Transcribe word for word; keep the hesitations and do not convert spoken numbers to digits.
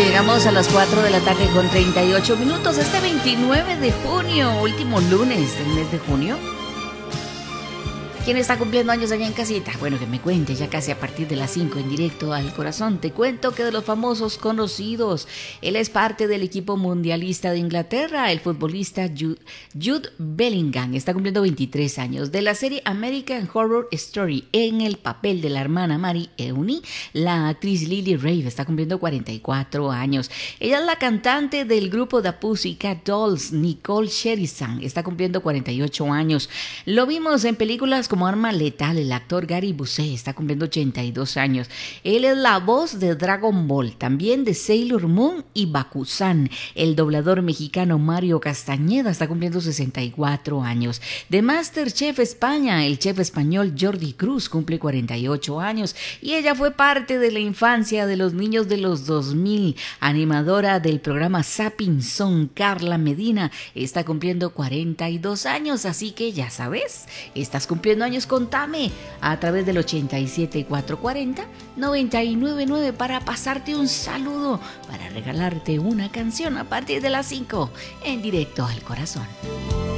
Llegamos a las cuatro de la tarde con treinta y ocho minutos, este veintinueve de junio, último lunes del mes de junio. ¿Quién está cumpliendo años allá en casita? Bueno, que me cuente ya casi a partir de las cinco en directo al corazón. Te cuento que de los famosos conocidos, él es parte del equipo mundialista de Inglaterra, el futbolista Jude, Jude Bellingham, está cumpliendo veintitrés años. De la serie American Horror Story, en el papel de la hermana Mary Ewney, la actriz Lily Rave está cumpliendo cuarenta y cuatro años. Ella es la cantante del grupo The Pussycat Dolls, Nicole Scherzinger, está cumpliendo cuarenta y ocho años. Lo vimos en películas como Arma Letal. El actor Gary Busey está cumpliendo ochenta y dos años. Él es la voz de Dragon Ball, también de Sailor Moon y Bakusan. El doblador mexicano Mario Castañeda está cumpliendo sesenta y cuatro años. De MasterChef España, el chef español Jordi Cruz cumple cuarenta y ocho años y ella fue parte de la infancia de los niños de los dos mil. Animadora del programa Zapping Zone, Carla Medina, está cumpliendo cuarenta y dos años, así que ya sabes, estás cumpliendo años, contame a través del ochenta y siete cuatrocientos cuarenta noventa y nueve nueve para pasarte un saludo, para regalarte una canción a partir de las cinco en directo al corazón.